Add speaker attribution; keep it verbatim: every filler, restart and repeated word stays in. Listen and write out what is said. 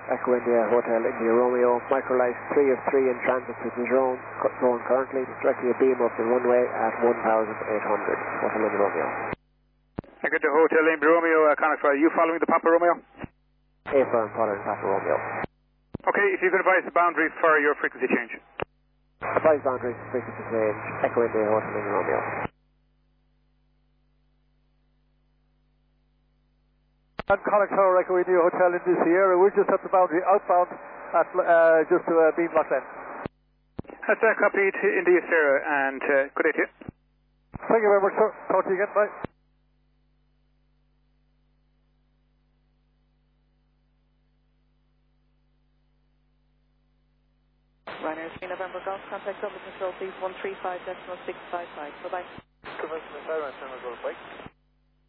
Speaker 1: Echo India Hotel India Romeo, Microlight three of three in transit to the drone, drone currently, directly a beam of the runway at one thousand eight hundred, Hotel India Romeo.
Speaker 2: Echo to Hotel India Romeo, uh, Connacht, are you following the Papa Romeo?
Speaker 1: Affirm, following Papa Romeo.
Speaker 2: Okay, if you could advise the boundary for your frequency change.
Speaker 1: Advise boundaries, frequency change, Echo India Hotel India Romeo.
Speaker 3: And Connacht Tower, Echo India Hotel in the Sierra, we're just at the boundary outbound at uh, just to uh, beam lock then.
Speaker 2: That's uh, copied in the Sierra, and uh, good day to you.
Speaker 3: Thank you very much, sir. Talk to you again, bye.
Speaker 4: Ryanair three November Golf, contact double control please one three five decimal six five five. Bye bye.
Speaker 3: Convention Tower, Golf, bye.